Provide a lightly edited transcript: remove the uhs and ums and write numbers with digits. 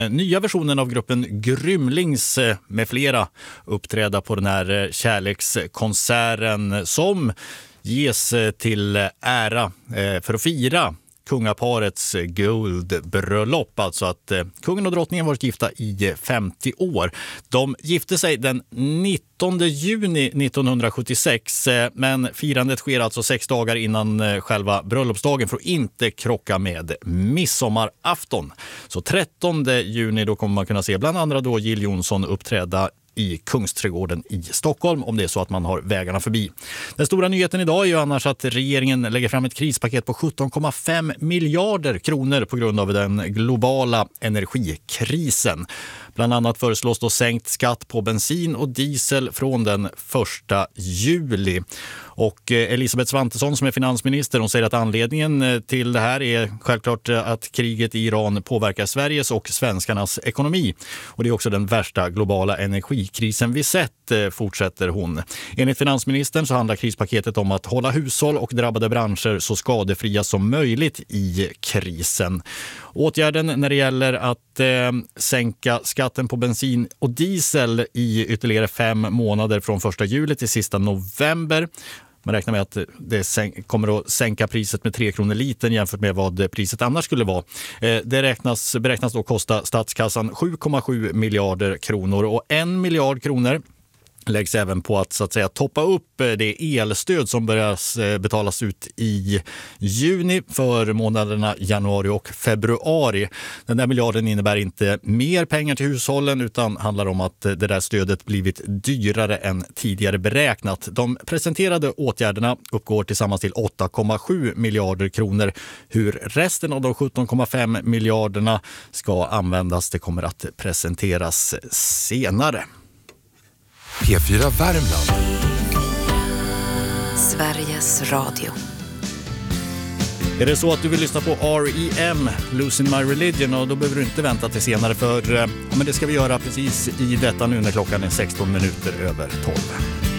nya versionen av gruppen Grymlings med flera uppträda på den här kärlekskonserten som ges till ära för att fira kungaparets guldbröllop, alltså att kungen och drottningen varit gifta i 50 år. De gifte sig den 19 juni 1976, men firandet sker alltså 6 dagar innan själva bröllopsdagen för att inte krocka med midsommarafton. Så 13 juni då kommer man kunna se bland andra då Jill Johnson uppträda i Kungsträdgården i Stockholm om det är så att man har vägarna förbi. Den stora nyheten idag är ju annars att regeringen lägger fram ett krispaket på 17,5 miljarder kronor på grund av den globala energikrisen. Bland annat föreslås då sänkt skatt på bensin och diesel från den 1 juli. Och Elisabeth Svantesson som är finansminister, hon säger att anledningen till det här är självklart att kriget i Iran påverkar Sveriges och svenskarnas ekonomi. Och det är också den värsta globala energikrisen vi sett, fortsätter hon. Enligt finansministern så handlar krispaketet om att hålla hushåll och drabbade branscher så skadefria som möjligt i krisen. Åtgärden när det gäller att sänka skatten på bensin och diesel i ytterligare 5 månader från 1 juli till sista november. Man räknar med att det kommer att sänka priset med 3 kronor liten jämfört med vad priset annars skulle vara. Det beräknas då kosta statskassan 7,7 miljarder kronor och 1 miljard kronor läggs även på att så att säga toppa upp det elstöd som börjar betalas ut i juni för månaderna januari och februari. Den där miljarden innebär inte mer pengar till hushållen utan handlar om att det där stödet blivit dyrare än tidigare beräknat. De presenterade åtgärderna uppgår tillsammans till 8,7 miljarder kronor. Hur resten av de 17,5 miljarderna ska användas, det kommer att presenteras senare. P4 Värmland. Sveriges Radio. Är det så att du vill lyssna på R.E.M. Losing My Religion, och då behöver du inte vänta till senare för men det ska vi göra precis i detta nu när klockan är 16 minuter över 12.